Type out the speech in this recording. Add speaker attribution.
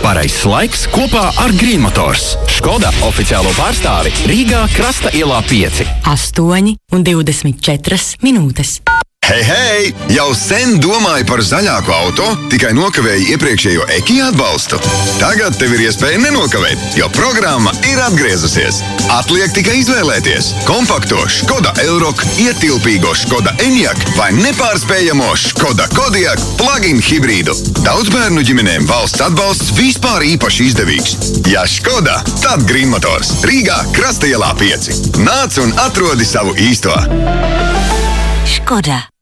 Speaker 1: Pareizs laiks kopā ar Green Motors. Škoda oficiālo pārstāvi Rīgā Krasta ielā 5.
Speaker 2: 8:24 minūtes.
Speaker 3: Hei, hei! Jau sen domāju par zaļāku auto, tikai nokavēju iepriekšējo Ekija atbalstu. Tagad tev ir iespēja nenokavēt, jo programma ir atgriezusies. Atliek tikai izvēlēties kompakto Škoda Elroq, ietilpīgo Škoda Enyaq vai nepārspējamo Škoda Kodiaq plug-in hibrīdu. Daudz bērnu ģimenēm valsts atbalsts vispār īpaši izdevīgs. Ja Škoda, tad Green Motors. Rīgā Krasta ielā 5. Nāc un atrodi savu īsto.
Speaker 2: Škoda.